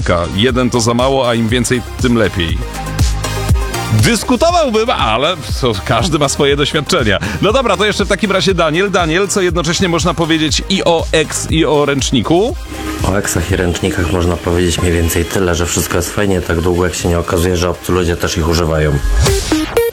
kilka. Jeden to za mało, a im więcej, tym lepiej. Dyskutowałbym, ale każdy ma swoje doświadczenia. No dobra, to jeszcze w takim razie Daniel. Daniel, co jednocześnie można powiedzieć i o eks, i o ręczniku? O eksach i ręcznikach można powiedzieć mniej więcej tyle, że wszystko jest fajnie tak długo, jak się nie okazuje, że obcy ludzie też ich używają.